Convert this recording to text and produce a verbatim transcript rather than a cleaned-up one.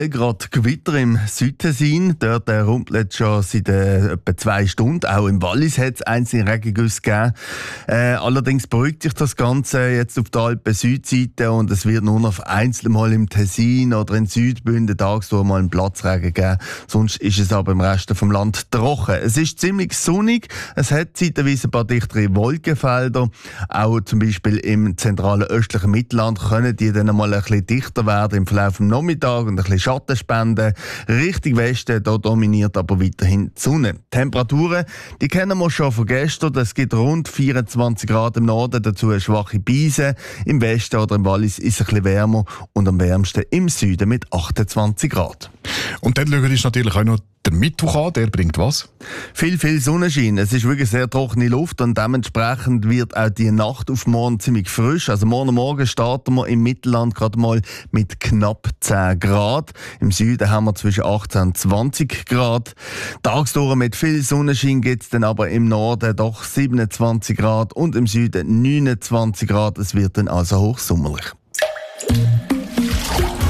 Gerade Gewitter im Südtessin, dort äh, rumpelt es schon seit äh, etwa zwei Stunden. Auch im Wallis hat es einzelne Regengüsse gegeben. Äh, allerdings beruhigt sich das Ganze jetzt auf der Alpen-Südseite und es wird nur noch einzeln mal im Tessin oder in Südbünden tagsüber mal einen Platzregen geben. Sonst ist es aber im Rest vom Land trocken. Es ist ziemlich sonnig, es hat zeitweise ein paar dichtere Wolkenfelder. Auch zum Beispiel im zentralen östlichen Mittelland können die dann mal ein bisschen dichter werden im Verlauf des Nachmittags und ein bisschen Schatten spenden. Richtung Westen, da dominiert aber weiterhin die Sonne. Die Temperaturen, die kennen wir schon von gestern. Es gibt rund vierundzwanzig Grad im Norden, dazu eine schwache Brise. Im Westen oder im Wallis ist es ein bisschen wärmer und am wärmsten im Süden mit achtundzwanzig Grad. Und dann schauen wir natürlich auch noch der Mittwoch an, der bringt was? Viel, viel Sonnenschein. Es ist wirklich sehr trockene Luft und dementsprechend wird auch die Nacht auf morgen ziemlich frisch. Also morgen Morgen starten wir im Mittelland gerade mal mit knapp zehn Grad. Im Süden haben wir zwischen achtzehn und zwanzig Grad. Tagsdauer mit viel Sonnenschein gibt es dann aber im Norden doch siebenundzwanzig Grad und im Süden neunundzwanzig Grad. Es wird dann also hochsommerlich.